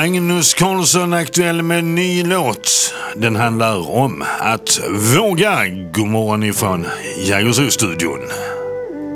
Magnus Carlsson aktuell med en ny låt. Den handlar om att våga. God morgon ifrån Jägersro-studion.